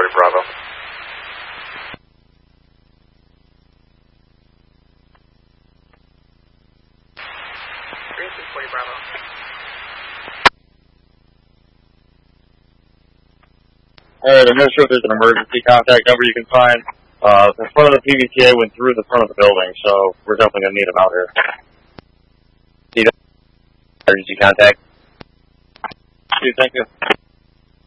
Bravo. Alright, I'm not sure if there's an emergency contact number you can find. The front of the PVTA went through the front of the building, so we're definitely going to need them out here. Need emergency contact? Thank you.